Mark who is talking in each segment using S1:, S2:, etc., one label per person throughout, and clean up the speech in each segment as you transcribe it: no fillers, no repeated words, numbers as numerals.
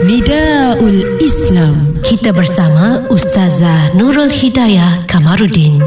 S1: Nidaul Islam.
S2: Kita bersama Ustazah Nurul Hidayah Kamarudin.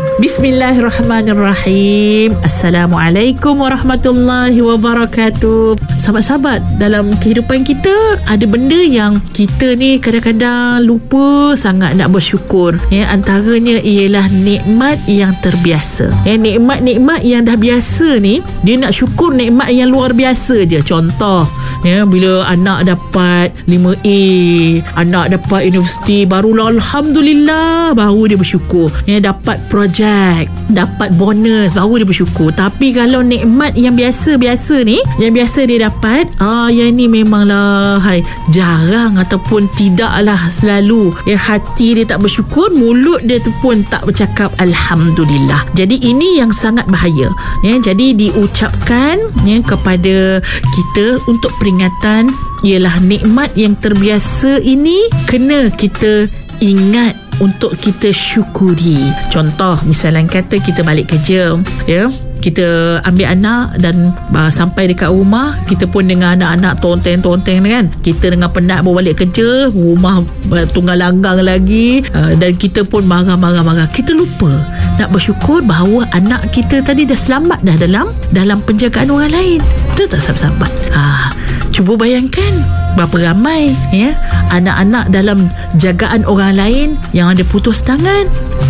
S3: Bismillahirrahmanirrahim. Assalamualaikum warahmatullahi wabarakatuh. Sahabat-sahabat, dalam kehidupan kita ada benda yang kita ni kadang-kadang lupa sangat nak bersyukur. Antaranya ialah nikmat yang terbiasa. Nikmat-nikmat yang dah biasa ni, dia nak syukur nikmat yang luar biasa je. Contoh, bila anak dapat 5A, anak dapat universiti, barulah alhamdulillah, baru dia bersyukur. Dapat projek, dapat bonus, baru dia bersyukur. Tapi kalau nikmat yang biasa-biasa ni, yang biasa dia dapat, yang ni memanglah jarang ataupun tidaklah selalu. Hati dia tak bersyukur, mulut dia tu pun tak bercakap alhamdulillah. Jadi ini yang sangat bahaya. Jadi diucapkan kepada kita untuk peringatan, ialah nikmat yang terbiasa ini kena kita ingat untuk kita syukuri. Contoh, misalnya kata kita balik kerja, kita ambil anak dan sampai dekat rumah, kita pun dengan anak-anak tonteng-tonteng kan. Kita dengan penat bawa balik kerja, rumah tunggal langgang lagi, dan kita pun marah-marah. Kita lupa nak bersyukur bahawa anak kita tadi dah selamat dah dalam penjagaan orang lain. Betul tak sahabat-sahabat? Cuba bayangkan berapa ramai anak-anak dalam jagaan orang lain yang ada putus tangan,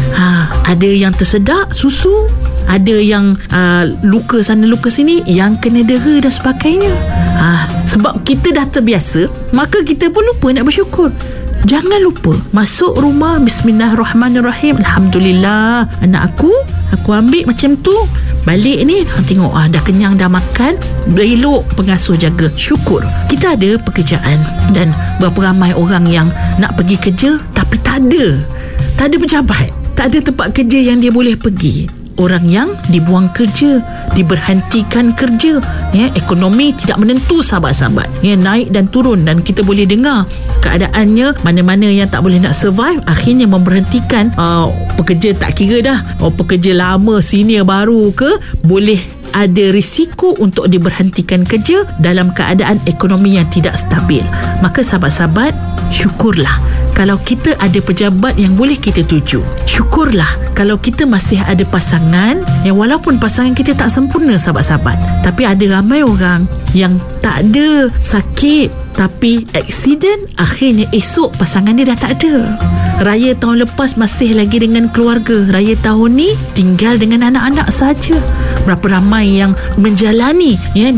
S3: ada yang tersedak susu, ada yang luka sana luka sini, yang kena dera dan sebagainya. Sebab kita dah terbiasa, maka kita pun lupa nak bersyukur. Jangan lupa masuk rumah, bismillahirrahmanirrahim, alhamdulillah anak aku ambil macam tu, balik ni tengok dah kenyang, dah makan, elok pengasuh jaga, syukur. Kita ada pekerjaan, dan berapa ramai orang yang nak pergi kerja tapi tak ada pejabat, tak ada tempat kerja yang dia boleh pergi. Orang yang dibuang kerja, diberhentikan kerja, ekonomi tidak menentu sahabat-sahabat, naik dan turun, dan kita boleh dengar keadaannya mana-mana yang tak boleh nak survive, akhirnya memberhentikan pekerja. Tak kira dah pekerja lama, senior, baru ke, boleh ada risiko untuk diberhentikan kerja dalam keadaan ekonomi yang tidak stabil. Maka sahabat-sahabat, syukurlah kalau kita ada pejabat yang boleh kita tuju. Syukurlah kalau kita masih ada pasangan, yang walaupun pasangan kita tak sempurna sahabat-sahabat, tapi ada ramai orang yang tak ada sakit tapi aksiden, akhirnya esok pasangan dia dah tak ada. Raya tahun lepas masih lagi dengan keluarga, raya tahun ni tinggal dengan anak-anak saja. Berapa ramai yang menjalani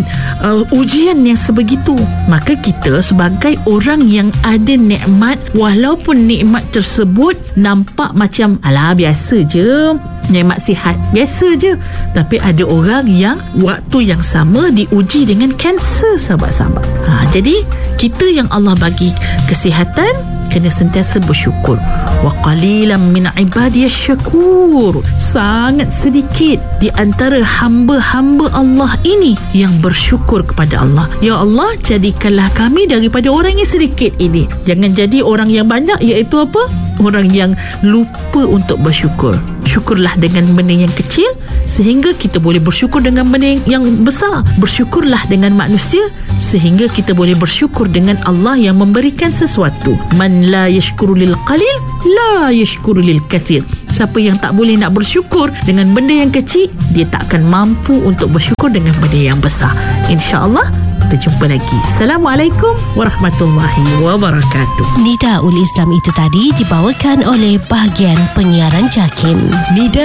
S3: ujian yang sebegitu. Maka kita sebagai orang yang ada nikmat, walaupun nikmat tersebut nampak macam biasa je, nikmat sihat biasa je, tapi ada orang yang waktu yang sama diuji dengan kanser sahabat-sahabat. Jadi kita yang Allah bagi kesihatan kena sentiasa bersyukur. Wa qalilan min ibadiyash syakur. Sangat sedikit di antara hamba-hamba Allah ini yang bersyukur kepada Allah. Ya Allah, jadikanlah kami daripada orang yang sedikit ini. Jangan jadi orang yang banyak, iaitu apa? Orang yang lupa untuk bersyukur. Syukurlah dengan benda yang kecil sehingga kita boleh bersyukur dengan benda yang besar. Bersyukurlah dengan manusia sehingga kita boleh bersyukur dengan Allah yang memberikan sesuatu. Man la yashkuru lil qalil la yashkuru lil kathir. Siapa yang tak boleh nak bersyukur dengan benda yang kecil, dia tak akan mampu untuk bersyukur dengan benda yang besar. InsyaAllah kita jumpa lagi. Assalamualaikum warahmatullahi wabarakatuh.
S2: Nidaul Islam itu tadi dibawakan oleh bahagian penyiaran JAKIM.